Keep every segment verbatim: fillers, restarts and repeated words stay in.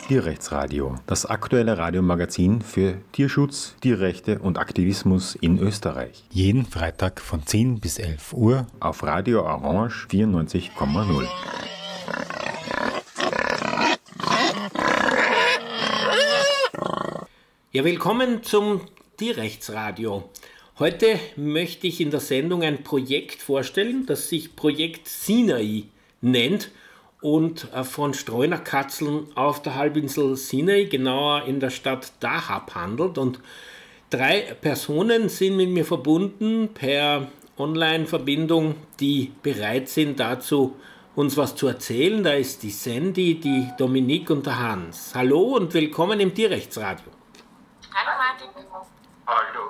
Tierrechtsradio, das aktuelle Radiomagazin für Tierschutz, Tierrechte und Aktivismus in Österreich. Jeden Freitag von zehn bis elf Uhr auf Radio Orange vierundneunzig Komma null. Ja, willkommen zum Tierrechtsradio. Heute möchte ich in der Sendung ein Projekt vorstellen, das sich Projekt Sinai nennt und von Streunerkatzeln auf der Halbinsel Sinai, genauer in der Stadt Dahab, handelt. Und drei Personen sind mit mir verbunden per Online-Verbindung, die bereit sind dazu, uns was zu erzählen. Da ist die Sandy, die Dominique und der Hans. Hallo und willkommen im Tierrechtsradio. Hallo Martin. Hallo.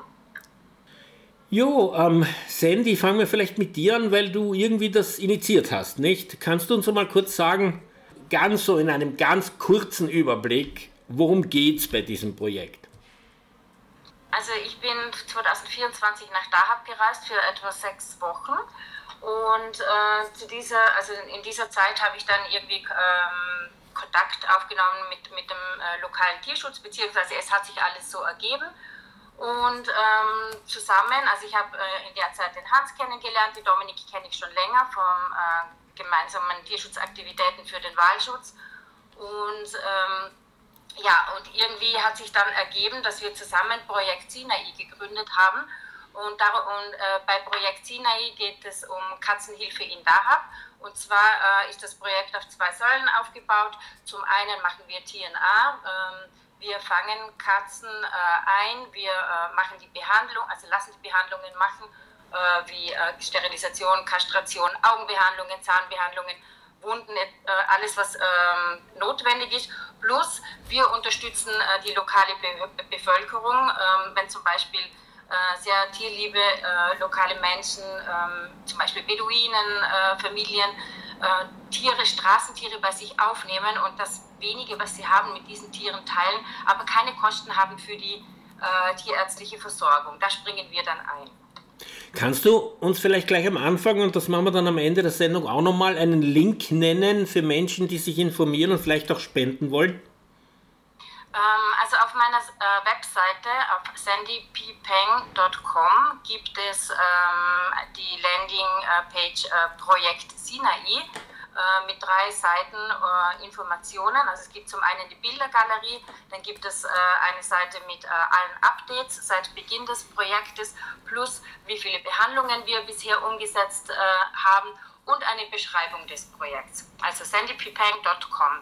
Jo, ähm, Sandy, fangen wir vielleicht mit dir an, weil du irgendwie das initiiert hast, nicht? Kannst du uns mal kurz sagen, ganz so in einem ganz kurzen Überblick, worum geht's bei diesem Projekt? Also ich bin zwanzig vierundzwanzig nach Dahab gereist für etwa sechs Wochen und äh, zu dieser, also in dieser Zeit habe ich dann irgendwie ähm, Kontakt aufgenommen mit, mit dem äh, lokalen Tierschutz, beziehungsweise es hat sich alles so ergeben. Und ähm, zusammen, also ich habe äh, in der Zeit den Hans kennengelernt, die Dominik kenne ich schon länger vom äh, gemeinsamen Tierschutzaktivitäten für den Wahlschutz. Und ähm, ja, und irgendwie hat sich dann ergeben, dass wir zusammen Projekt Sinai gegründet haben. Und, da, und äh, bei Projekt Sinai geht es um Katzenhilfe in Dahab. Und zwar äh, ist das Projekt auf zwei Säulen aufgebaut. Zum einen machen wir T N A. Ähm, Wir fangen Katzen äh, ein, wir äh, machen die Behandlung, also lassen die Behandlungen machen, äh, wie äh, Sterilisation, Kastration, Augenbehandlungen, Zahnbehandlungen, Wunden, äh, alles was ähm, notwendig ist. Plus wir unterstützen äh, die lokale Be- Bevölkerung, ähm, wenn zum Beispiel äh, sehr tierliebe äh, lokale Menschen, ähm, zum Beispiel Beduinen, äh, Familien, äh, Tiere, Straßentiere bei sich aufnehmen und das wenige, was sie haben, mit diesen Tieren teilen, aber keine Kosten haben für die äh, tierärztliche Versorgung. Da springen wir dann ein. Kannst du uns vielleicht gleich am Anfang, und das machen wir dann am Ende der Sendung auch nochmal, einen Link nennen für Menschen, die sich informieren und vielleicht auch spenden wollen? Ähm, also auf meiner äh, Webseite, auf sandy p peng dot com, gibt es ähm, die Landingpage äh, Projekt Sinai mit drei Seiten äh, Informationen. Also es gibt zum einen die Bildergalerie, dann gibt es äh, eine Seite mit äh, allen Updates seit Beginn des Projektes, plus wie viele Behandlungen wir bisher umgesetzt äh, haben und eine Beschreibung des Projekts. Also sandy p peng dot com.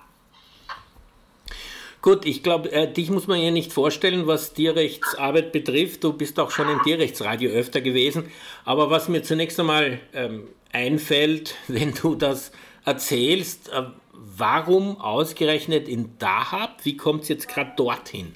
Gut, ich glaube, äh, dich muss man ja nicht vorstellen, was Tierrechtsarbeit betrifft. Du bist auch schon im Tierrechtsradio öfter gewesen. Aber was mir zunächst einmal ähm, einfällt, wenn du das erzählst, äh, warum ausgerechnet in Dahab? Wie kommt es jetzt gerade dorthin?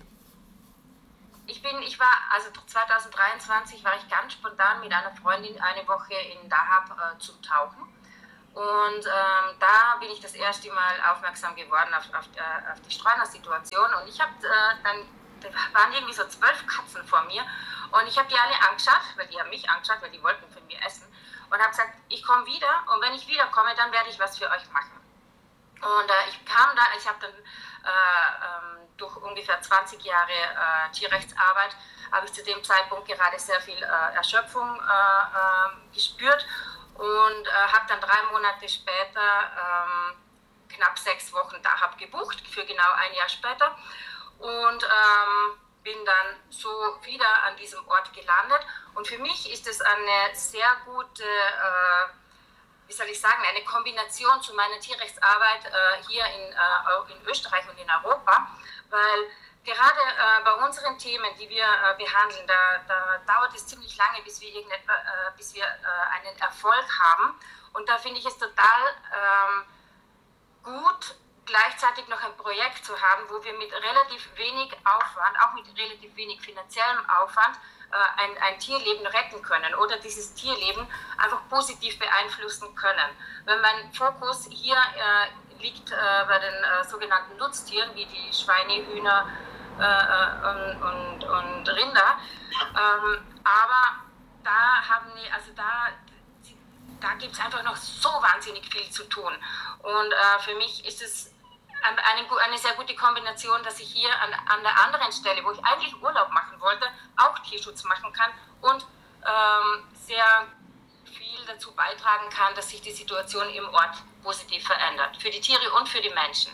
Ich bin, ich war, also zwanzig dreiundzwanzig war ich ganz spontan mit einer Freundin eine Woche in Dahab äh, zum Tauchen. Und ähm, da bin ich das erste Mal aufmerksam geworden auf, auf, äh, auf die Streuner-Situation. Und ich habe äh, dann, da waren irgendwie so zwölf Katzen vor mir. Und ich habe die alle angeschaut, weil die haben mich angeschaut, weil die wollten von mir essen. Und habe gesagt, ich komme wieder und wenn ich wiederkomme, dann werde ich was für euch machen. Und äh, ich kam dann, ich habe dann äh, ähm, durch ungefähr zwanzig Jahre äh, Tierrechtsarbeit, habe ich zu dem Zeitpunkt gerade sehr viel äh, Erschöpfung äh, äh, gespürt und äh, habe dann drei Monate später ähm, knapp sechs Wochen Dahab gebucht, für genau ein Jahr später. Und ähm, bin dann so wieder an diesem Ort gelandet. Und für mich ist es eine sehr gute, äh, wie soll ich sagen, eine Kombination zu meiner Tierrechtsarbeit äh, hier in, äh, in Österreich und in Europa, weil gerade äh, bei unseren Themen, die wir äh, behandeln, da, da dauert es ziemlich lange, bis wir, irgendetwa, äh, bis wir äh, einen Erfolg haben. Und da finde ich es total ähm, gut, gleichzeitig noch ein Projekt zu haben, wo wir mit relativ wenig Aufwand, auch mit relativ wenig finanziellem Aufwand, äh, ein, ein Tierleben retten können oder dieses Tierleben einfach positiv beeinflussen können. Wenn mein Fokus hier äh, liegt äh, bei den äh, sogenannten Nutztieren, wie die Schweine, Hühner äh, und, und, und Rinder, ähm, aber da haben die, also da da gibt es einfach noch so wahnsinnig viel zu tun. Und äh, für mich ist es eine, eine sehr gute Kombination, dass ich hier an, an der anderen Stelle, wo ich eigentlich Urlaub machen wollte, auch Tierschutz machen kann und ähm, sehr viel dazu beitragen kann, dass sich die Situation im Ort positiv verändert, für die Tiere und für die Menschen.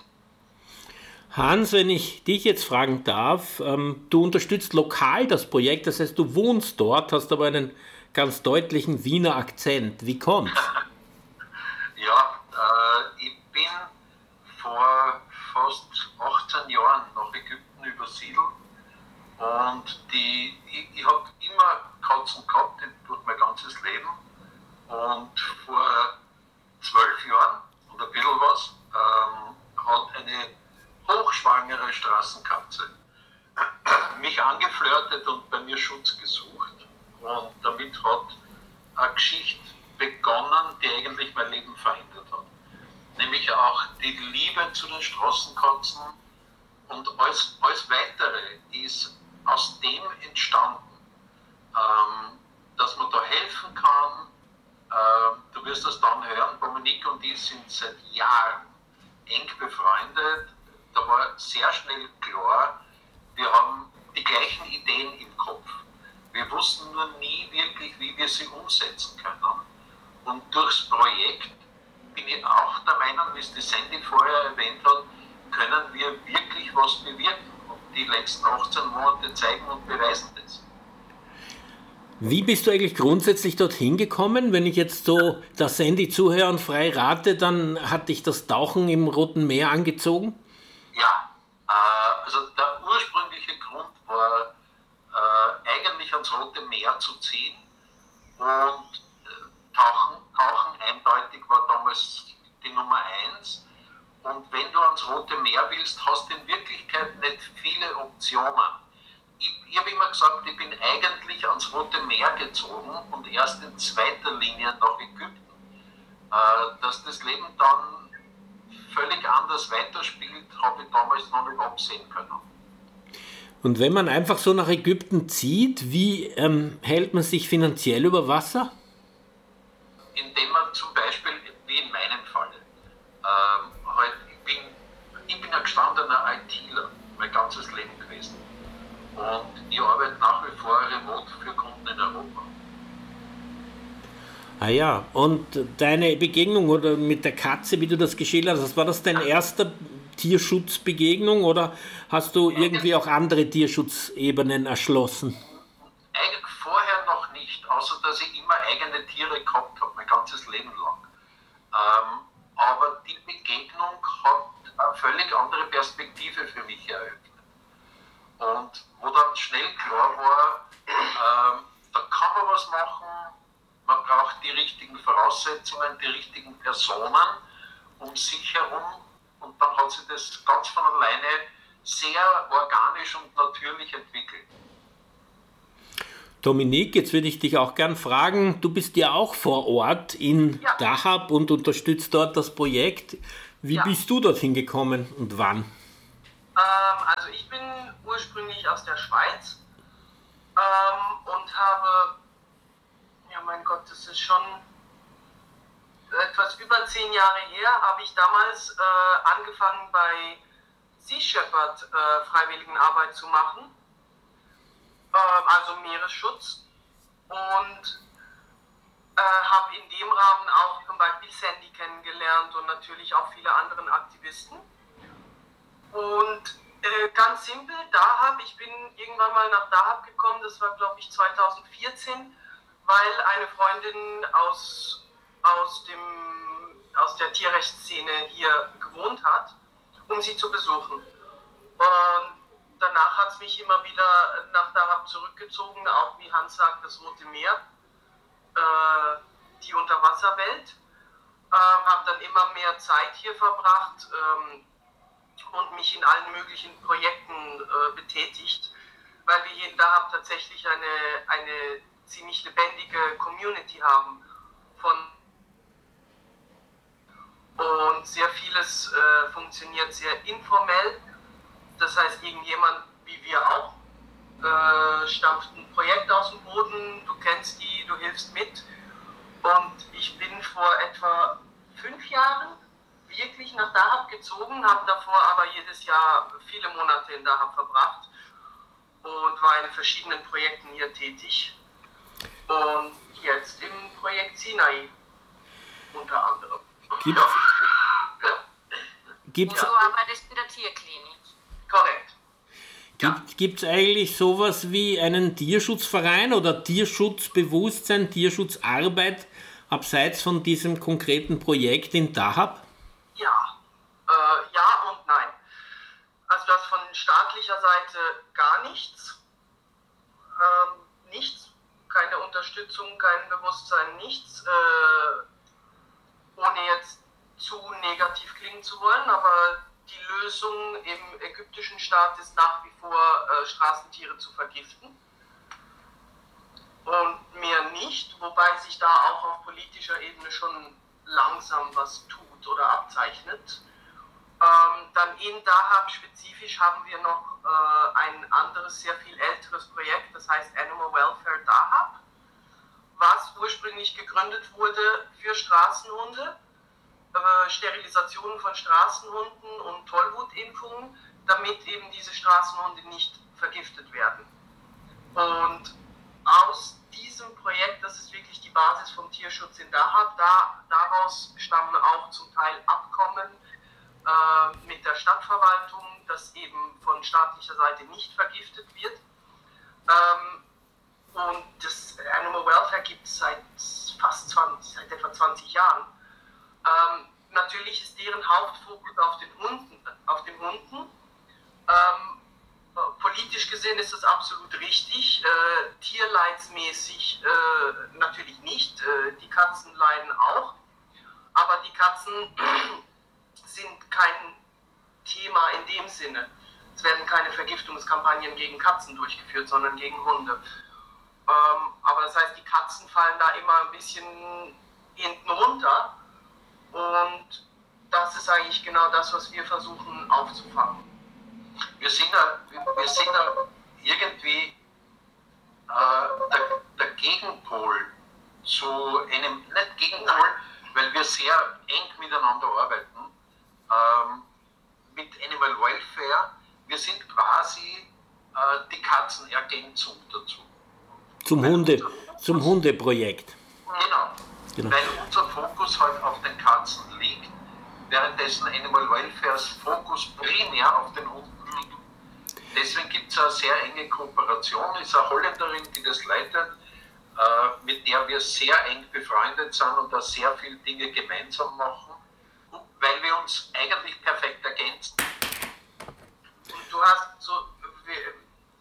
Hans, wenn ich dich jetzt fragen darf, ähm, du unterstützt lokal das Projekt, das heißt, du wohnst dort, hast aber einen ganz deutlichen Wiener Akzent. Wie kommt's? Ja, äh, ich bin vor fast achtzehn Jahren nach Ägypten übersiedelt und die, ich, ich habe immer Katzen gehabt durch mein ganzes Leben und vor zwölf Jahren und ein bisschen was ähm, hat eine hochschwangere Straßenkatze mich angeflirtet und bei mir Schutz gesucht und damit hat eine Geschichte begonnen, die eigentlich mein Leben verändert hat. Nämlich auch die Liebe zu den Straßenkatzen und alles, alles Weitere ist aus dem entstanden, ähm, dass man da helfen kann. Ähm, du wirst das dann hören, Dominik und ich sind seit Jahren eng befreundet. Da war sehr schnell klar, wir haben die gleichen Ideen im Kopf. Wir wussten nur nie wirklich, wie wir sie umsetzen können. Und durchs Projekt bin ich auch der Meinung, wie es die Sandy vorher erwähnt hat, können wir wirklich was bewirken. Und die letzten achtzehn Monate zeigen und beweisen das. Wie bist du eigentlich grundsätzlich dorthin gekommen? Wenn ich jetzt so der Sandy zuhöre und frei rate, dann hat dich das Tauchen im Roten Meer angezogen? Ja, äh, also der ursprüngliche Grund war äh, eigentlich ans Rote Meer zu ziehen und äh, Tauchen, Tauchen eindeutig war damals die Nummer eins. Und wenn du ans Rote Meer willst, hast du in Wirklichkeit nicht viele Optionen. Ich, ich habe immer gesagt, ich bin eigentlich ans Rote Meer gezogen und erst in zweiter Linie nach Ägypten. Äh, dass das Leben dann völlig anders weiterspielt, habe ich damals noch nicht absehen können. Und wenn man einfach so nach Ägypten zieht, wie ähm, hält man sich finanziell über Wasser? Indem man zum Beispiel, wie in meinem Fall, ähm, halt, ich, bin, ich bin ein gestandener ITler, mein ganzes Leben gewesen. Und ich arbeite nach wie vor remote für Kunden in Europa. Ah ja, und deine Begegnung oder mit der Katze, wie du das geschildert hast, war das dein erster Tierschutzbegegnung oder hast du irgendwie auch andere Tierschutzebenen erschlossen? Eigentlich vorher noch nicht, außer dass ich immer eigene Tiere gehabt habe, mein ganzes Leben lang. Ähm, aber die Begegnung hat eine völlig andere Perspektive für mich eröffnet. Und wo dann schnell klar war, ähm, da kann man was machen, man braucht die richtigen Voraussetzungen, die richtigen Personen um sich herum und dann hat sich das ganz von alleine sehr organisch und natürlich entwickelt. Dominik, jetzt würde ich dich auch gern fragen, du bist ja auch vor Ort in ja. Dahab und unterstützt dort das Projekt. Wie ja. bist du dorthin gekommen und wann? Ähm, also ich bin ursprünglich aus der Schweiz ähm, und habe, ja mein Gott, das ist schon etwas über zehn Jahre her, habe ich damals äh, angefangen bei Sea Shepherd äh, Freiwilligenarbeit zu machen, äh, also Meeresschutz, und äh, habe in dem Rahmen auch zum Beispiel Sandy kennengelernt und natürlich auch viele andere Aktivisten. Und äh, ganz simpel, Dahab, ich bin irgendwann mal nach Dahab gekommen, das war glaube ich zweitausendvierzehn, weil eine Freundin aus, aus, dem, aus der Tierrechtsszene hier gewohnt hat, um sie zu besuchen. Und danach hat es mich immer wieder nach Dahab zurückgezogen, auch wie Hans sagt, das Rote Meer, äh, die Unterwasserwelt. Ähm, habe dann immer mehr Zeit hier verbracht ähm, und mich in allen möglichen Projekten äh, betätigt, weil wir hier in Dahab tatsächlich eine, eine ziemlich lebendige Community haben von und sehr vieles äh, funktioniert sehr informell. Das heißt, irgendjemand, wie wir auch, äh, stampft ein Projekt aus dem Boden, du kennst die, du hilfst mit. Und ich bin vor etwa fünf Jahren wirklich nach Dahab gezogen, habe davor aber jedes Jahr viele Monate in Dahab verbracht und war in verschiedenen Projekten hier tätig. Und jetzt im Projekt Sinai unter anderem. Gibt's, ja. gibt's, Du arbeitest in der Tierklinik. Korrekt. Gibt es eigentlich sowas wie einen Tierschutzverein oder Tierschutzbewusstsein, Tierschutzarbeit abseits von diesem konkreten Projekt in Dahab? Ja, äh, ja und nein. Also das von staatlicher Seite gar nichts. Ähm, nichts, keine Unterstützung, kein Bewusstsein, nichts. Äh, ohne jetzt zu negativ klingen zu wollen, aber die Lösung im ägyptischen Staat ist nach wie vor, äh, Straßentiere zu vergiften. Und mehr nicht, wobei sich da auch auf politischer Ebene schon langsam was tut oder abzeichnet. Ähm, dann in Dahab spezifisch haben wir noch äh, ein anderes, sehr viel älteres Projekt, das heißt Animal Welfare Dahab, was ursprünglich gegründet wurde für Straßenhunde, äh, Sterilisationen von Straßenhunden und Tollwutimpfungen, damit eben diese Straßenhunde nicht vergiftet werden. Und aus diesem Projekt, das ist wirklich die Basis vom Tierschutz in Dahab, da, daraus stammen auch zum Teil Abkommen äh, mit der Stadtverwaltung, dass eben von staatlicher Seite nicht vergiftet wird. Ähm, und das Animal Welfare gibt es seit fast zwanzig, seit etwa zwanzig Jahren. Ähm, natürlich ist deren Hauptfokus auf den Hunden. Auf den Hunden. Ähm, Politisch gesehen ist das absolut richtig, äh, tierleidsmäßig äh, natürlich nicht, äh, die Katzen leiden auch, aber die Katzen sind kein Thema in dem Sinne. Es werden keine Vergiftungskampagnen gegen Katzen durchgeführt, sondern gegen Hunde. Ähm, aber das heißt, die Katzen fallen da immer ein bisschen hinten runter und das ist eigentlich genau das, was wir versuchen aufzufangen. Wir sind ja, wir sind ja irgendwie äh, der, der Gegenpol zu einem, nicht Gegenpol, weil wir sehr eng miteinander arbeiten, ähm, mit Animal Welfare. Wir sind quasi äh, die Katzenergänzung dazu. Zum, Hunde, zum Hundeprojekt. Genau. Genau. Weil unser Fokus halt auf den Katzen liegt, währenddessen Animal Welfares Fokus primär auf den Hunden liegt. Deswegen gibt es eine sehr enge Kooperation, ist eine Holländerin, die das leitet, äh, mit der wir sehr eng befreundet sind und da sehr viele Dinge gemeinsam machen, weil wir uns eigentlich perfekt ergänzen. Und du hast so, wir,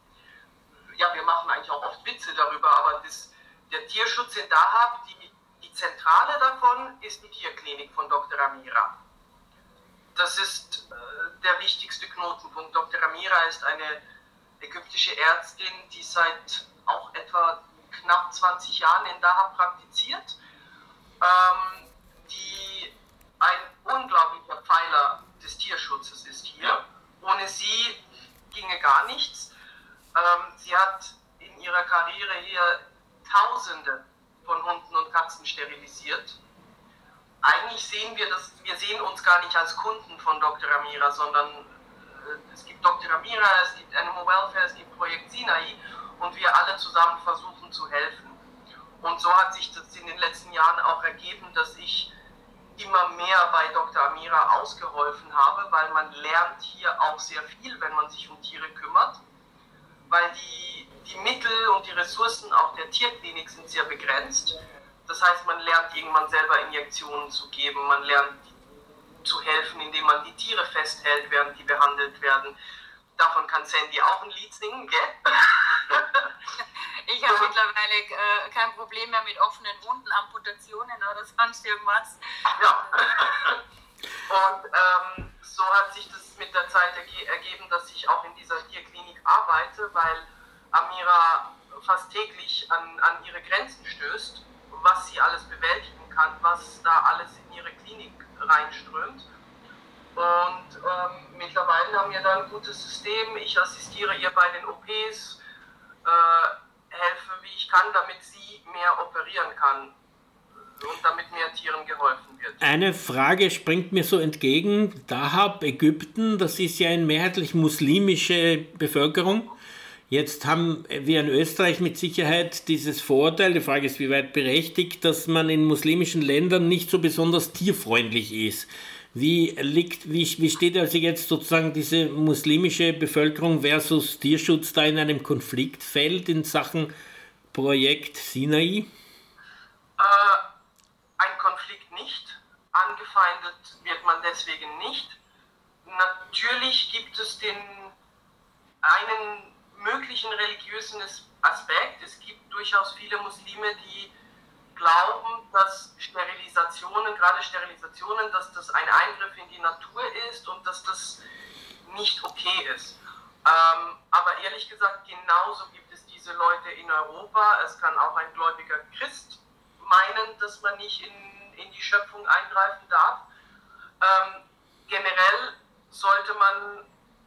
ja, wir machen eigentlich auch oft Witze darüber, aber das, der Tierschutz in Dahab, die, die Zentrale davon ist die Tierklinik von Doktor Amira. Das ist äh, der wichtigste Knotenpunkt. Doktor Amira ist eine ägyptische Ärztin, die seit auch etwa knapp zwanzig Jahren in Dahab praktiziert, ähm, die ein unglaublicher Pfeiler des Tierschutzes ist hier. Ja. Ohne sie ginge gar nichts. Ähm, sie hat in ihrer Karriere hier Tausende von Hunden und Katzen sterilisiert. Eigentlich sehen wir das, wir sehen uns gar nicht als Kunden von Doktor Amira, sondern äh, es gibt Doktor Amira, es gibt Animal Welfare, es gibt Projekt Sinai und wir alle zusammen versuchen zu helfen. Und so hat sich das in den letzten Jahren auch ergeben, dass ich immer mehr bei Doktor Amira ausgeholfen habe, weil man lernt hier auch sehr viel, wenn man sich um Tiere kümmert, weil die, die Mittel und die Ressourcen auch der Tierklinik sind sehr begrenzt. Das heißt, man lernt irgendwann selber Injektionen zu geben, man lernt zu helfen, indem man die Tiere festhält, während die behandelt werden. Davon kann Sandy auch ein Lied singen, gell? Ich habe mittlerweile äh, kein Problem mehr mit offenen Wunden, Amputationen oder sonst irgendwas. Ja. Und ähm, so hat sich das mit der Zeit erge- ergeben, dass ich auch in dieser Tierklinik arbeite, weil Amira fast täglich an, an ihre Grenzen stößt, was sie alles bewältigen kann, was da alles in ihre Klinik reinströmt. Und ähm, mittlerweile haben wir da ein gutes System. Ich assistiere ihr bei den O Ps, äh, helfe wie ich kann, damit sie mehr operieren kann. und damit mehr Tieren geholfen wird. Eine Frage springt mir so entgegen. Dahab, Ägypten, das ist ja eine mehrheitlich muslimische Bevölkerung. Jetzt haben wir in Österreich mit Sicherheit dieses Vorurteil, die Frage ist, wie weit berechtigt, dass man in muslimischen Ländern nicht so besonders tierfreundlich ist. Wie, liegt, wie, wie steht also jetzt sozusagen diese muslimische Bevölkerung versus Tierschutz da in einem Konfliktfeld in Sachen Projekt Sinai? Äh, ein Konflikt nicht. Angefeindet wird man deswegen nicht. Natürlich gibt es den einen möglichen religiösen Aspekt. Es gibt durchaus viele Muslime, die glauben, dass Sterilisationen, gerade Sterilisationen, dass das ein Eingriff in die Natur ist und dass das nicht okay ist. Ähm, aber ehrlich gesagt, genauso gibt es diese Leute in Europa. Es kann auch ein gläubiger Christ meinen, dass man nicht in, in die Schöpfung eingreifen darf. Ähm, generell sollte man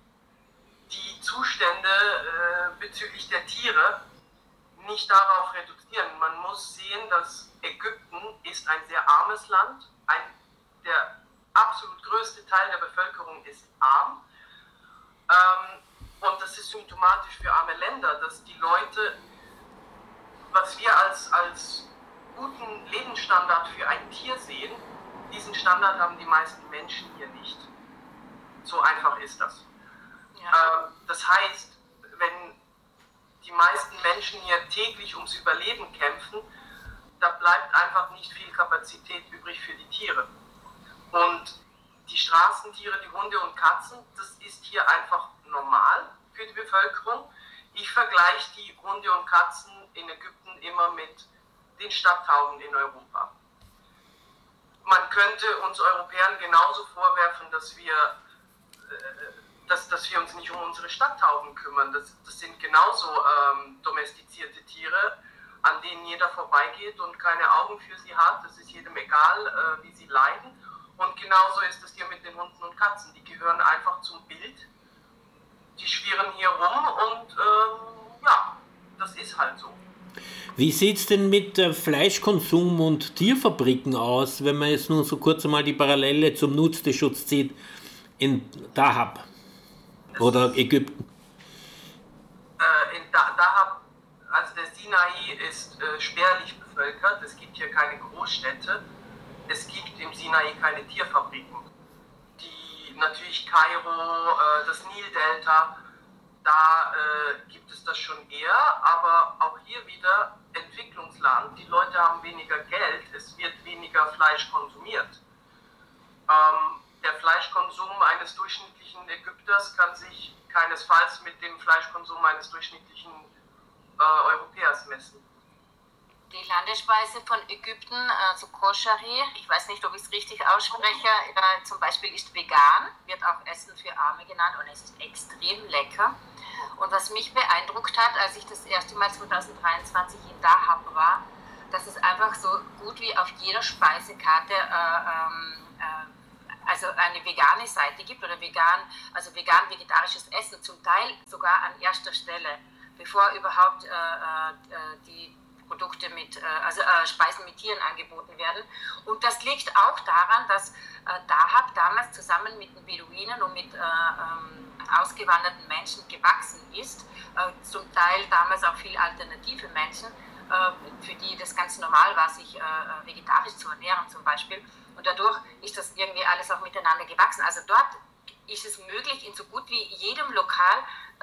die Zustände äh, bezüglich der Tiere nicht darauf reduzieren. Man muss sehen, dass Ägypten ist ein sehr armes Land. Ein, der absolut größte Teil der Bevölkerung ist arm. Ähm, und das ist symptomatisch für arme Länder, dass die Leute, was wir als, als guten Lebensstandard für ein Tier sehen, diesen Standard haben die meisten Menschen hier nicht. So einfach ist das. Ja. Ähm, das heißt, wenn die meisten Menschen hier täglich ums Überleben kämpfen, da bleibt einfach nicht viel Kapazität übrig für die Tiere. Und die Straßentiere, die Hunde und Katzen, das ist hier einfach normal für die Bevölkerung. Ich vergleiche die Hunde und Katzen in Ägypten immer mit den Stadttauben in Europa. Man könnte uns Europäern genauso vorwerfen, dass wir äh, Dass, dass wir uns nicht um unsere Stadttauben kümmern. Das, das sind genauso ähm, domestizierte Tiere, an denen jeder vorbeigeht und keine Augen für sie hat. Es ist jedem egal, äh, wie sie leiden. Und genauso ist es hier mit den Hunden und Katzen. Die gehören einfach zum Bild. Die schwirren hier rum und ähm, ja, das ist halt so. Wie sieht es denn mit äh, Fleischkonsum und Tierfabriken aus, wenn man jetzt nur so kurz einmal die Parallele zum Nutztierschutz zieht in Dahab? Oder Ägypten? Äh, in Dahab, also der Sinai ist äh, spärlich bevölkert. Es gibt hier keine Großstädte. Es gibt im Sinai keine Tierfabriken. Die natürlich Kairo, äh, das Nildelta, da äh, gibt es das schon eher. Aber auch hier wieder Entwicklungsland. Die Leute haben weniger Geld. Es wird weniger Fleisch konsumiert. Ähm, Der Fleischkonsum eines durchschnittlichen Ägypters kann sich keinesfalls mit dem Fleischkonsum eines durchschnittlichen äh, Europäers messen. Die Landesspeise von Ägypten, also Koschari, ich weiß nicht, ob ich es richtig ausspreche, äh, zum Beispiel ist vegan, wird auch Essen für Arme genannt und es ist extrem lecker. Und was mich beeindruckt hat, als ich das erste Mal zwanzig dreiundzwanzig in Dahab war, dass es einfach so gut wie auf jeder Speisekarte äh, äh, also eine vegane Seite gibt oder vegan, also vegan-vegetarisches Essen, zum Teil sogar an erster Stelle, bevor überhaupt äh, äh, die Produkte mit, äh, also äh, Speisen mit Tieren angeboten werden. Und das liegt auch daran, dass äh, Dahab damals zusammen mit den Beduinen und mit äh, ähm, ausgewanderten Menschen gewachsen ist, äh, zum Teil damals auch viele alternative Menschen, äh, für die das ganz normal war, sich äh, vegetarisch zu ernähren zum Beispiel. Und dadurch ist das irgendwie alles auch miteinander gewachsen. Also dort ist es möglich, in so gut wie jedem Lokal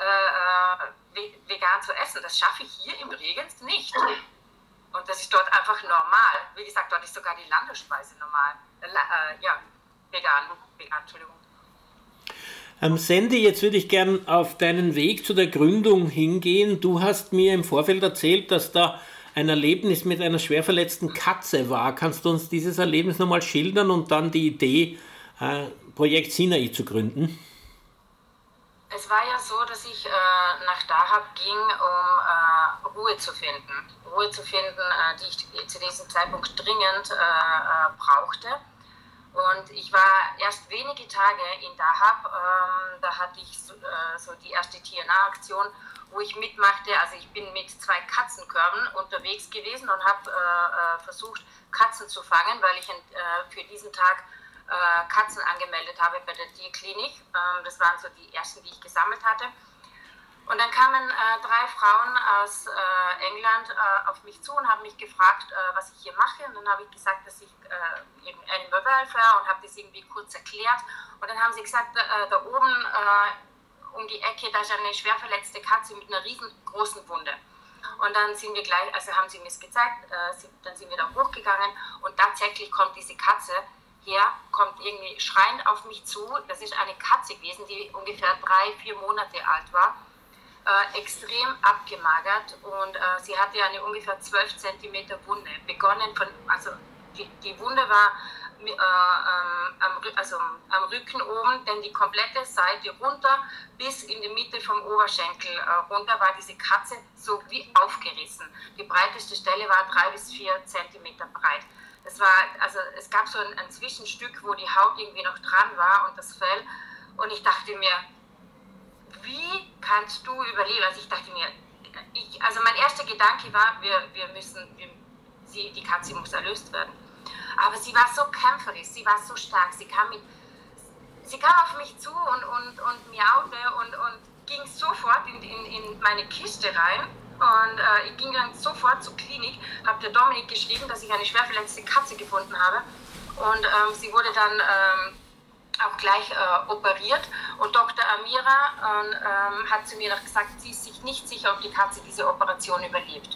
äh, vegan zu essen. Das schaffe ich hier im Bregenz nicht. Und das ist dort einfach normal. Wie gesagt, dort ist sogar die Landesspeise normal. Äh, äh, ja, vegan. vegan Entschuldigung. Ähm, Sandy, jetzt würde ich gern auf deinen Weg zu der Gründung hingehen. Du hast mir im Vorfeld erzählt, dass da ein Erlebnis mit einer schwer verletzten Katze war. Kannst du uns dieses Erlebnis nochmal schildern und dann die Idee, äh, Projekt Sinai zu gründen? Es war ja so, dass ich äh, nach Dahab ging, um äh, Ruhe zu finden. Ruhe zu finden, äh, die ich zu diesem Zeitpunkt dringend äh, äh, brauchte. Und ich war erst wenige Tage in Dahab, ähm, da hatte ich so, äh, so die erste T N A-Aktion, wo ich mitmachte. Also ich bin mit zwei Katzenkörben unterwegs gewesen und habe äh, versucht, Katzen zu fangen, weil ich äh, für diesen Tag äh, Katzen angemeldet habe bei der Tierklinik. Ähm, das waren so die ersten, die ich gesammelt hatte. Und dann kamen äh, drei Frauen aus äh, England äh, auf mich zu und haben mich gefragt, äh, was ich hier mache. Und dann habe ich gesagt, dass ich äh, eben Animal Welfare und habe das irgendwie kurz erklärt. Und dann haben sie gesagt, äh, da oben äh, um die Ecke, da ist eine schwer verletzte Katze mit einer riesengroßen Wunde. Und dann sind wir gleich, also haben sie mir es gezeigt, äh, sie, dann sind wir da hochgegangen und tatsächlich kommt diese Katze her, kommt irgendwie schreiend auf mich zu. Das ist eine Katze gewesen, die ungefähr drei, vier Monate alt war. Äh, extrem abgemagert und äh, sie hatte eine ungefähr zwölf Zentimeter Wunde. Begonnen von, also die, die Wunde war äh, ähm, am, also am Rücken oben, denn die komplette Seite runter bis in die Mitte vom Oberschenkel äh, runter war diese Katze so wie aufgerissen. Die breiteste Stelle war drei bis vier Zentimeter breit. Das war, also es gab so ein, ein Zwischenstück, wo die Haut irgendwie noch dran war und das Fell. Und ich dachte mir, wie kannst du überleben? Also ich dachte mir, ich, also mein erster Gedanke war, wir, wir müssen, wir, sie, die Katze muss erlöst werden. Aber sie war so kämpferisch, sie war so stark, sie kam, mit, sie kam auf mich zu und, und, und miaute und, und ging sofort in, in, in meine Kiste rein. Und äh, ich ging dann sofort zur Klinik, habe der Dominik geschrieben, dass ich eine schwer verletzte Katze gefunden habe. Und ähm, sie wurde dann ähm, auch gleich äh, operiert. Und Doktor Amira äh, ähm, hat zu mir noch gesagt, sie ist sich nicht sicher, ob die Katze diese Operation überlebt.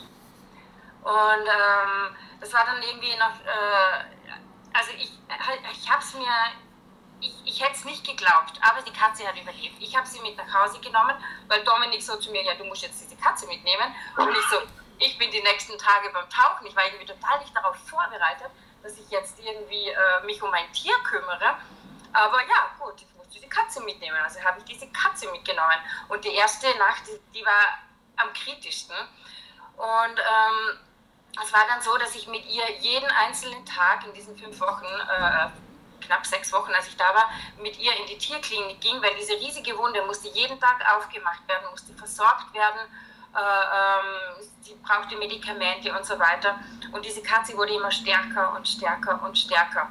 Und ähm, das war dann irgendwie noch, äh, also ich, ich habe es mir, ich, ich hätte es nicht geglaubt, aber die Katze hat überlebt. Ich habe sie mit nach Hause genommen, weil Dominik so zu mir, ja, du musst jetzt diese Katze mitnehmen. Und ich so, ich bin die nächsten Tage beim Tauchen, ich war irgendwie total nicht darauf vorbereitet, dass ich jetzt irgendwie äh, mich um ein Tier kümmere. Aber ja, gut, ich musste die Katze mitnehmen, also habe ich diese Katze mitgenommen. Und die erste Nacht, die, die war am kritischsten. Und ähm, es war dann so, dass ich mit ihr jeden einzelnen Tag in diesen fünf Wochen, äh, knapp sechs Wochen, als ich da war, mit ihr in die Tierklinik ging, weil diese riesige Wunde musste jeden Tag aufgemacht werden, musste versorgt werden, äh, ähm, sie brauchte Medikamente und so weiter. Und diese Katze wurde immer stärker und stärker und stärker.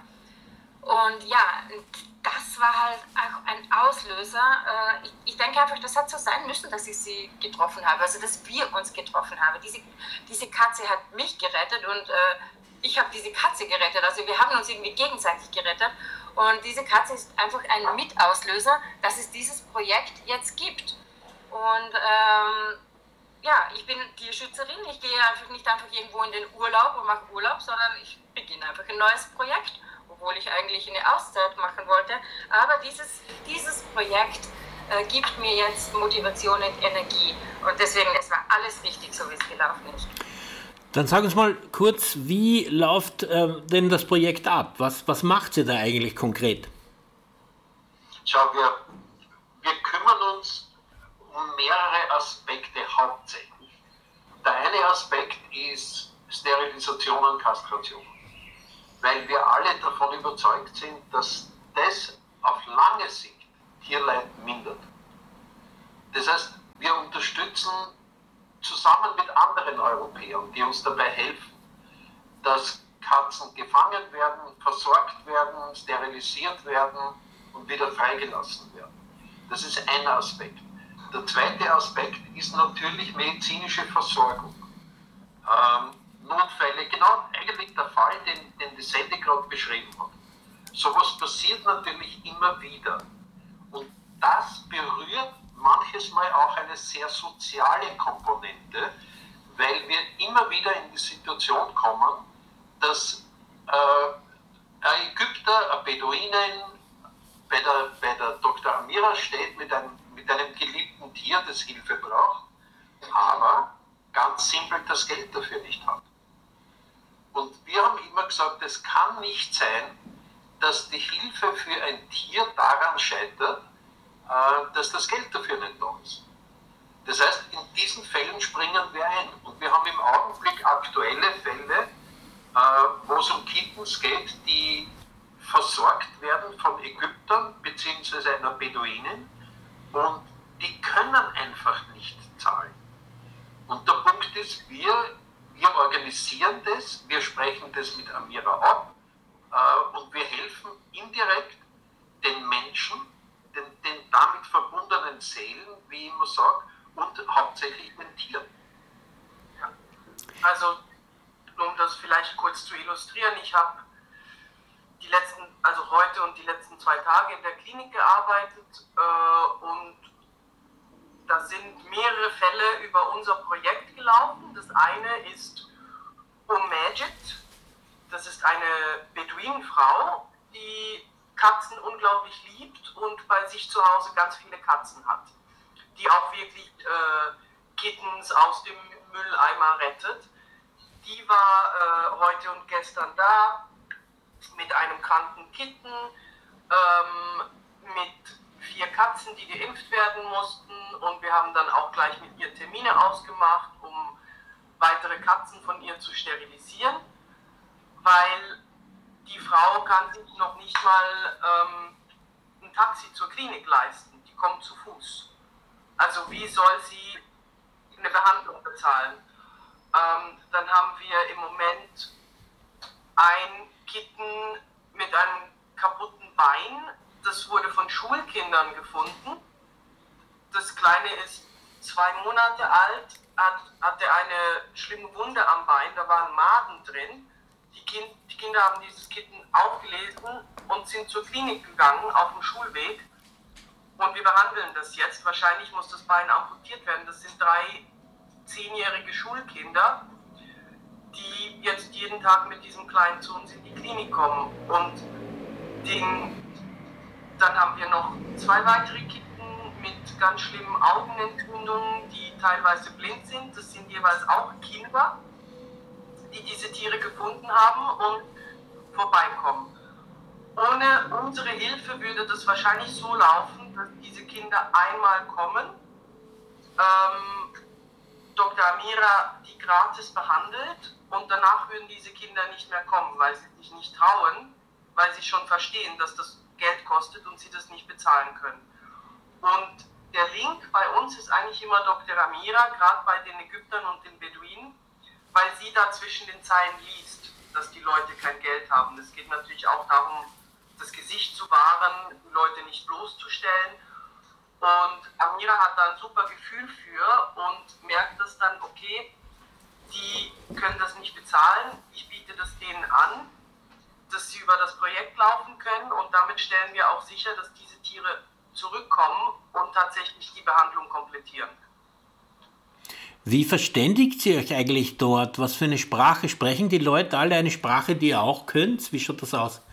Und ja, das war halt auch ein Auslöser. Ich, ich denke einfach, das hat so sein müssen, dass ich sie getroffen habe, also dass wir uns getroffen haben. Diese, diese Katze hat mich gerettet und äh, ich habe diese Katze gerettet. Also wir haben uns irgendwie gegenseitig gerettet. Und diese Katze ist einfach ein Mitauslöser, dass es dieses Projekt jetzt gibt. Und ähm, ja, ich bin Tierschützerin. Ich gehe einfach nicht einfach irgendwo in den Urlaub und mache Urlaub, sondern ich beginne einfach ein neues Projekt, obwohl ich eigentlich eine Auszeit machen wollte. Aber dieses, dieses Projekt äh, gibt mir jetzt Motivation und Energie. Und deswegen, es war alles richtig, so wie es gelaufen ist. Dann sag uns mal kurz, wie läuft äh, denn das Projekt ab? Was, was macht ihr da eigentlich konkret? Schau, wir, wir kümmern uns um mehrere Aspekte hauptsächlich. Der eine Aspekt ist Sterilisation und Kastration. Weil wir alle davon überzeugt sind, dass das auf lange Sicht Tierleid mindert. Das heißt, wir unterstützen zusammen mit anderen Europäern, die uns dabei helfen, dass Katzen gefangen werden, versorgt werden, sterilisiert werden und wieder freigelassen werden. Das ist ein Aspekt. Der zweite Aspekt ist natürlich medizinische Versorgung. Ähm, Notfälle, genau eigentlich der Fall, den, den die Sandy gerade beschrieben hat. Sowas passiert natürlich immer wieder. Und das berührt manches Mal auch eine sehr soziale Komponente, weil wir immer wieder in die Situation kommen, dass äh, ein Ägypter, eine Beduinin bei der, bei der Doktor Amira steht mit einem, mit einem geliebten Tier, das Hilfe braucht, aber ganz simpel das Geld dafür nicht hat. Und wir haben immer gesagt, es kann nicht sein, dass die Hilfe für ein Tier daran scheitert, äh, dass das Geld dafür nicht da ist. Das heißt, in diesen Fällen springen wir ein. Und wir haben im Augenblick aktuelle Fälle, äh, wo es um Kittens geht, die versorgt werden von Ägyptern bzw. einer Beduinin und die können einfach nicht zahlen. Und der Punkt ist, wir, wir organisieren das, wir sprechen das mit Amira ab äh, und wir helfen indirekt den Menschen, den, den damit verbundenen Seelen, wie ich immer sage, und hauptsächlich den Tieren. Ja. Also, um das vielleicht kurz zu illustrieren, ich habe die letzten, also heute und die letzten zwei Tage in der Klinik gearbeitet äh, und da sind mehrere Fälle über unser Projekt gelaufen. Das eine ist um Majid. Das ist eine Beduinenfrau, die Katzen unglaublich liebt und bei sich zu Hause ganz viele Katzen hat. Die auch wirklich äh, Kittens aus dem Mülleimer rettet. Die war äh, heute und gestern da mit einem kranken Kitten, ähm, mit vier Katzen, die geimpft werden mussten, und wir haben dann auch gleich mit ihr Termine ausgemacht, um weitere Katzen von ihr zu sterilisieren, weil die Frau kann sich noch nicht mal ähm, ein Taxi zur Klinik leisten, die kommt zu Fuß. Also wie soll sie eine Behandlung bezahlen? Ähm, dann haben wir im Moment ein Kitten mit einem kaputten Bein. Das wurde von Schulkindern gefunden. Das Kleine ist zwei Monate alt, hat, hatte eine schlimme Wunde am Bein, da war ein Maden drin. Die, kind, die Kinder haben dieses Kitten aufgelesen und sind zur Klinik gegangen auf dem Schulweg. Und wir behandeln das jetzt. Wahrscheinlich muss das Bein amputiert werden. Das sind drei zehnjährige Schulkinder, die jetzt jeden Tag mit diesem Kleinen zu uns in die Klinik kommen. Und den, dann haben wir noch zwei weitere Kitten mit ganz schlimmen Augenentzündungen, die teilweise blind sind. Das sind jeweils auch Kinder, die diese Tiere gefunden haben und vorbeikommen. Ohne unsere Hilfe würde das wahrscheinlich so laufen, dass diese Kinder einmal kommen, ähm, Doktor Amira die gratis behandelt und danach würden diese Kinder nicht mehr kommen, weil sie sich nicht trauen, weil sie schon verstehen, dass das Geld kostet und sie das nicht bezahlen können. Und der Link bei uns ist eigentlich immer Doktor Amira, gerade bei den Ägyptern und den Beduinen, weil sie da zwischen den Zeilen liest, dass die Leute kein Geld haben. Es geht natürlich auch darum, das Gesicht zu wahren, die Leute nicht bloßzustellen. Und Amira hat da ein super Gefühl für und merkt das dann, okay, die können das nicht bezahlen, ich biete das denen an, dass sie über das Projekt laufen können, und damit stellen wir auch sicher, dass diese Tiere zurückkommen und tatsächlich die Behandlung komplettieren. Wie verständigt ihr euch eigentlich dort? Was für eine Sprache? Sprechen die Leute alle eine Sprache, die ihr auch könnt? Wie schaut das aus?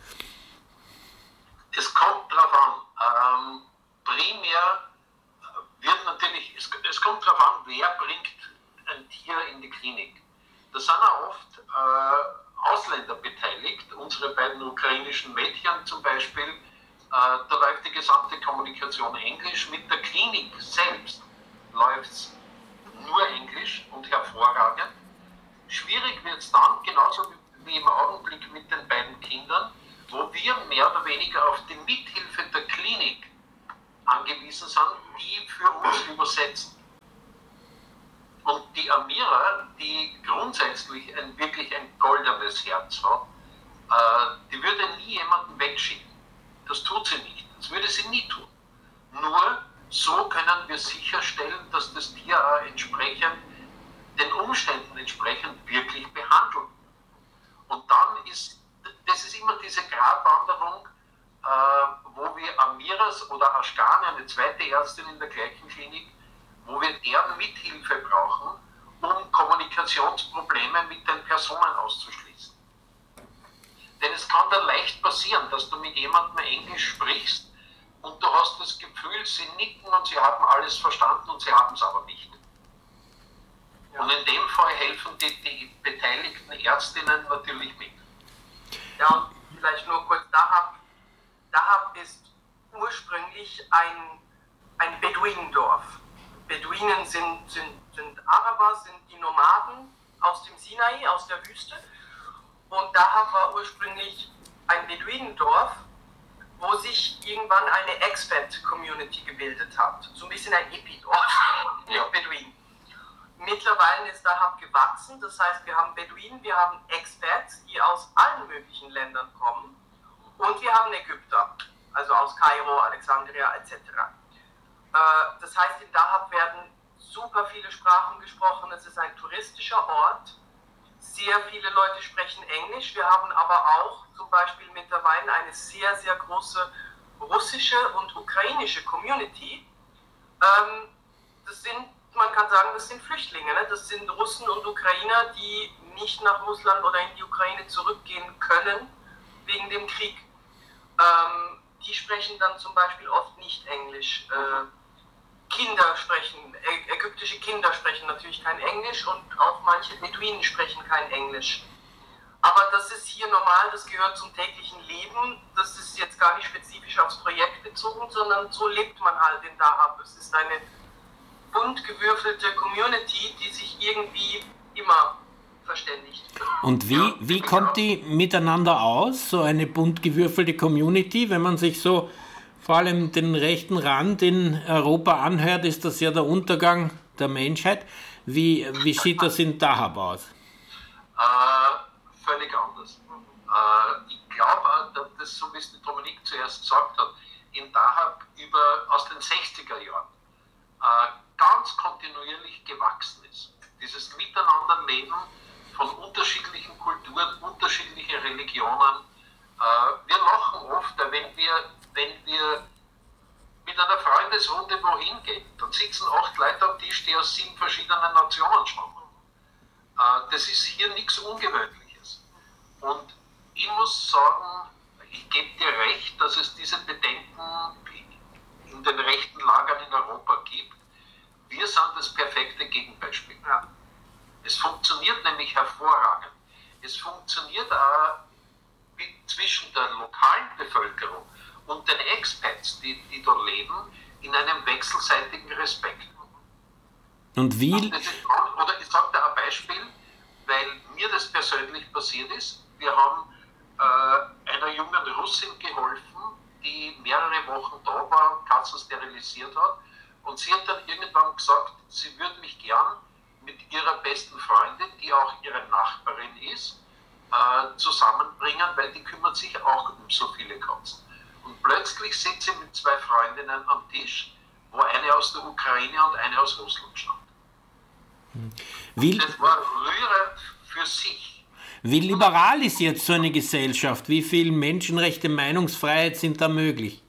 Es kommt darauf an. Ähm, primär wird natürlich, es, es kommt darauf an, wer bringt ein Tier in die Klinik. Da sind auch oft äh, Ausländer beteiligt, unsere beiden ukrainischen Mädchen zum Beispiel. Äh, da läuft die gesamte Kommunikation Englisch. Mit der Klinik selbst läuft es nur Englisch und hervorragend. Schwierig wird es dann, genauso wie im Augenblick mit den beiden Kindern, wo wir mehr oder weniger auf die Mithilfe der Klinik angewiesen sind, die für uns übersetzen. Und die Amira, die grundsätzlich ein, wirklich ein goldenes Herz hat, äh, die würde nie jemanden wegschicken. Das tut sie nicht. Das würde sie nie tun. Nur so können wir sicherstellen, dass das Tier auch entsprechend, den Umständen entsprechend wirklich behandelt. Und dann ist, das ist immer diese Gratwanderung, äh, wo wir Amiras oder Ashkane, eine zweite Ärztin in der gleichen Klinik, wo wir deren Mithilfe brauchen, um Kommunikationsprobleme mit den Personen auszuschließen. Denn es kann dann leicht passieren, dass du mit jemandem Englisch sprichst und du hast das Gefühl, sie nicken und sie haben alles verstanden und sie haben es aber nicht. Ja. Und in dem Fall helfen die, die beteiligten Ärztinnen natürlich mit. Ja, und vielleicht nur kurz, Dahab, Dahab ist ursprünglich ein, ein Beduinendorf. Beduinen sind, sind, sind Araber, sind die Nomaden aus dem Sinai, aus der Wüste. Und Dahab war ursprünglich ein Beduinendorf, wo sich irgendwann eine Expat-Community gebildet hat. So ein bisschen ein Hippie-Dorf mit Beduinen. Mittlerweile ist Dahab gewachsen, das heißt, wir haben Beduinen, wir haben Expats, die aus allen möglichen Ländern kommen, und wir haben Ägypter, also aus Kairo, Alexandria et cetera. Das heißt, in Dahab werden super viele Sprachen gesprochen, es ist ein touristischer Ort, sehr viele Leute sprechen Englisch, wir haben aber auch zum Beispiel mittlerweile eine sehr, sehr große russische und ukrainische Community. Das sind, man kann sagen, das sind Flüchtlinge, ne? Das sind Russen und Ukrainer, die nicht nach Russland oder in die Ukraine zurückgehen können wegen dem Krieg. Ähm, die sprechen dann zum Beispiel oft nicht Englisch. Äh, Kinder sprechen, ä- ägyptische Kinder sprechen natürlich kein Englisch, und auch manche Beduinen sprechen kein Englisch. Aber das ist hier normal, das gehört zum täglichen Leben. Das ist jetzt gar nicht spezifisch aufs Projekt bezogen, sondern so lebt man halt in Dahab. Es ist eine bunt gewürfelte Community, die sich irgendwie immer verständigt. Und wie, wie kommt die miteinander aus, so eine bunt gewürfelte Community? Wenn man sich so vor allem den rechten Rand in Europa anhört, ist das ja der Untergang der Menschheit. Wie, wie sieht das in Dahab aus? Äh, völlig anders. Äh, ich glaube, dass, so wie es die Dominique zuerst gesagt hat, in Dahab über, aus den sechziger Jahren äh, ganz kontinuierlich gewachsen ist. Dieses Miteinanderleben von unterschiedlichen Kulturen, unterschiedliche Religionen. Äh, wir lachen oft, wenn wir, wenn wir mit einer Freundesrunde wohin gehen, dann sitzen acht Leute am Tisch, die aus sieben verschiedenen Nationen stammen. Äh, das ist hier nichts Ungewöhnliches. Und ich muss sagen, ich gebe dir recht, dass es diese Bedenken in den rechten Lagern in Europa gibt. Wir sind das perfekte Gegenbeispiel. Ja. Es funktioniert nämlich hervorragend. Es funktioniert auch zwischen der lokalen Bevölkerung und den Expats, die, die da leben, in einem wechselseitigen Respekt. Und wie? Und das ist, oder ich sage dir ein Beispiel, weil mir das persönlich passiert ist. Wir haben äh, einer jungen Russin geholfen, die mehrere Wochen da war und Katzen sterilisiert hat. Und sie hat dann irgendwann gesagt, sie würde mich gern mit ihrer besten Freundin, die auch ihre Nachbarin ist, äh, zusammenbringen, weil die kümmert sich auch um so viele Katzen. Und plötzlich sitzt sie mit zwei Freundinnen am Tisch, wo eine aus der Ukraine und eine aus Russland stammt. Wie, das war rührend für sich. Wie liberal ist jetzt so eine Gesellschaft? Wie viel Menschenrechte, Meinungsfreiheit sind da möglich?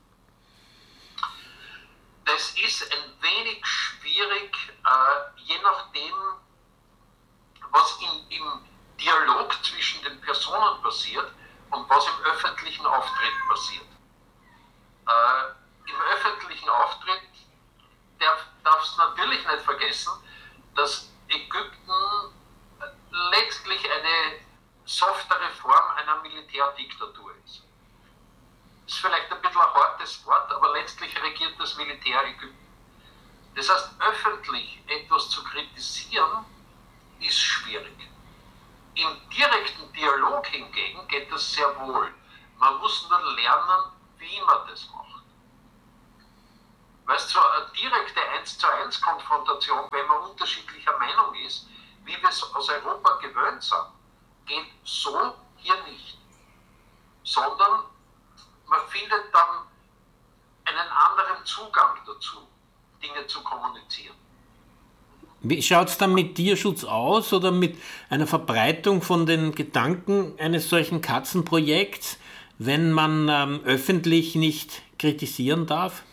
Das ist ein wenig schwierig, äh, je nachdem, was in, im Dialog zwischen den Personen passiert und was im öffentlichen Auftritt passiert. Äh, Im öffentlichen Auftritt darf, darfst du natürlich nicht vergessen, dass Ägypten letztlich eine softere Form einer Militärdiktatur ist. Das ist vielleicht ein bisschen ein hartes Wort, aber letztlich regiert das Militär Ägypten. Das heißt, öffentlich etwas zu kritisieren, ist schwierig. Im direkten Dialog hingegen geht das sehr wohl. Man muss nur lernen, wie man das macht. Weil es so eine direkte eins zu eins Konfrontation, wenn man unterschiedlicher Meinung ist, wie wir es aus Europa gewöhnt sind, geht so hier nicht. Sondern man findet dann einen anderen Zugang dazu, Dinge zu kommunizieren. Wie schaut es dann mit Tierschutz aus oder mit einer Verbreitung von den Gedanken eines solchen Katzenprojekts, wenn man ähm, öffentlich nicht kritisieren darf?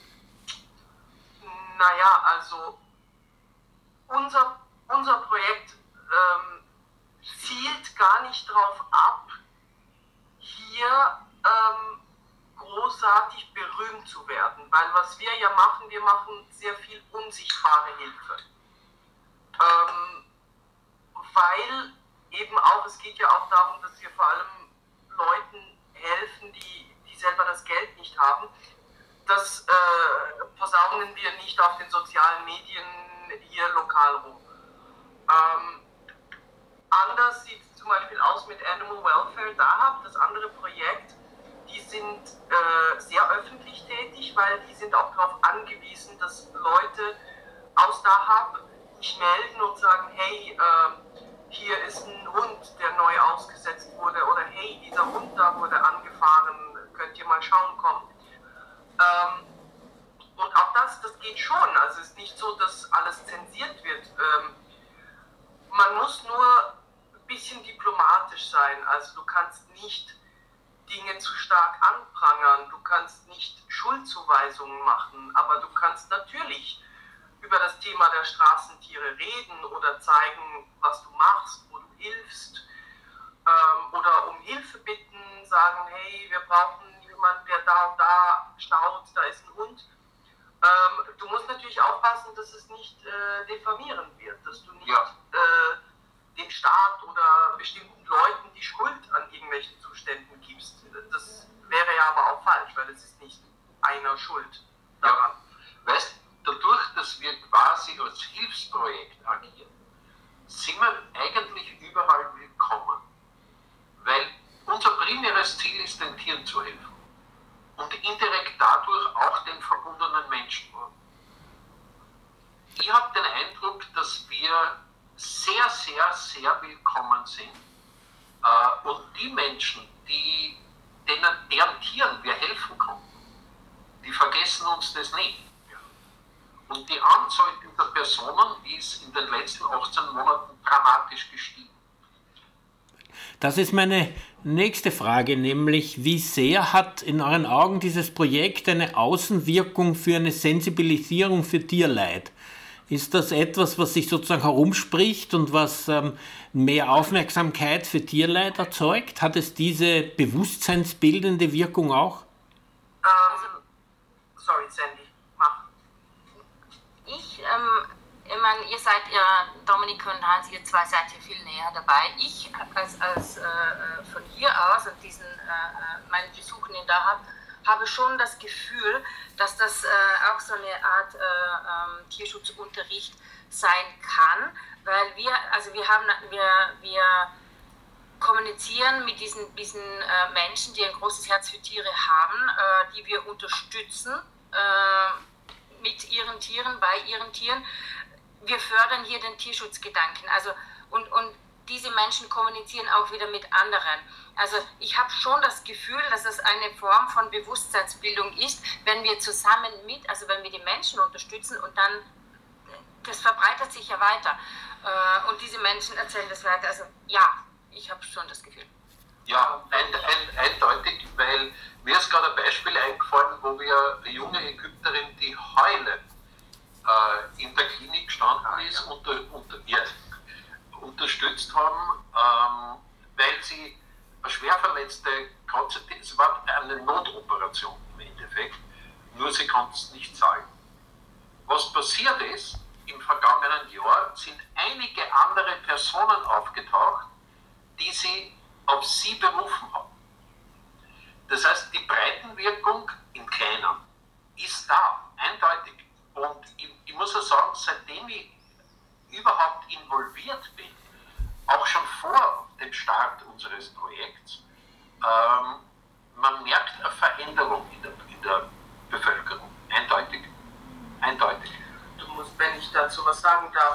Naja, also unser, unser Projekt ähm, zielt gar nicht darauf ab, hier ähm, großartig berühmt zu werden, weil was wir ja machen, wir machen sehr viel unsichtbare Hilfe. Ähm, weil eben auch, es geht ja auch darum, dass wir vor allem Leuten helfen, die, die selber das Geld nicht haben. Das äh, posaunen wir nicht auf den sozialen Medien hier lokal rum. Ähm, anders sieht es zum Beispiel aus mit Animal Welfare Dahab, das andere Projekt. die sind äh, sehr öffentlich tätig, weil die sind auch darauf angewiesen, dass Leute aus Dahab sich melden und sagen, hey, äh, hier ist ein Hund, der neu ausgesetzt wurde, oder hey, dieser Hund da wurde angefahren, könnt ihr mal schauen kommen. Ähm, und auch das, das geht schon, also es ist nicht so, dass alles zensiert wird. Ähm, man muss nur ein bisschen diplomatisch sein, also du kannst nicht Dinge zu stark anprangern, du kannst nicht Schuldzuweisungen machen, aber du kannst natürlich über das Thema der Straßentiere reden oder zeigen, was du machst, wo du hilfst, ähm, oder um Hilfe bitten, sagen, hey, wir brauchen jemanden, der da und da schaut, da ist ein Hund. Ähm, du musst natürlich aufpassen, dass es nicht äh, diffamierend wird, dass du nicht ja. äh, dem Staat oder bestimmten Leuten die Schuld an irgendwelchen Zuständen gibst. Das wäre ja aber auch falsch, weil es ist nicht einer schuld daran. Ja. Weißt, dadurch, dass wir quasi als Hilfsprojekt agieren, sind wir eigentlich überall willkommen. Weil unser primäres Ziel ist, den Tieren zu helfen. Und indirekt dadurch auch den verbundenen Menschen. Ich habe den Eindruck, dass wir sehr, sehr, sehr willkommen sind. Und die Menschen, die, denen, deren Tieren wir helfen konnten, die vergessen uns das nicht. Und die Anzahl dieser Personen ist in den letzten achtzehn Monaten dramatisch gestiegen. Das ist meine nächste Frage, nämlich wie sehr hat in euren Augen dieses Projekt eine Außenwirkung für eine Sensibilisierung für Tierleid? Ist das etwas, was sich sozusagen herumspricht und was ähm, mehr Aufmerksamkeit für Tierleid erzeugt? Hat es diese bewusstseinsbildende Wirkung auch? Ähm, sorry, Sandy, mach. Ich, ähm, ich meine, ihr seid ja, Dominik und Hans, ihr zwei seid hier viel näher dabei. Ich als, als äh, von hier aus und diesen äh, meinen Besuchen in Dahab habe schon das Gefühl, dass das äh, auch so eine Art äh, ähm, Tierschutzunterricht sein kann, weil wir, also wir haben, wir, wir kommunizieren mit diesen, diesen äh, Menschen, die ein großes Herz für Tiere haben, äh, die wir unterstützen äh, mit ihren Tieren, bei ihren Tieren. Wir fördern hier den Tierschutzgedanken, also und, und diese Menschen kommunizieren auch wieder mit anderen. Also ich habe schon das Gefühl, dass es eine Form von Bewusstseinsbildung ist, wenn wir zusammen mit, also wenn wir die Menschen unterstützen und dann, das verbreitet sich ja weiter. Und diese Menschen erzählen das weiter. Also ja, ich habe schon das Gefühl. Ja, ein, ein, eindeutig, weil mir ist gerade ein Beispiel eingefallen, wo wir eine junge Ägypterin, die heulend äh, in der Klinik gestanden ist, unter, unter, ja, unterstützt haben, ähm, weil sie eine schwer verletzte Katze, es war eine Notoperation im Endeffekt, nur sie konnte es nicht zahlen. Was passiert ist, im vergangenen Jahr sind einige andere Personen aufgetaucht, die sie auf sie berufen haben. Das heißt, die Breitenwirkung im Kleinen ist da, eindeutig. Und ich, ich muss ja sagen, seitdem ich überhaupt involviert bin, auch schon vor dem Start unseres Projekts, ähm, man merkt eine Veränderung in der, in der Bevölkerung. Eindeutig. Eindeutig. Du musst, wenn ich dazu was sagen darf,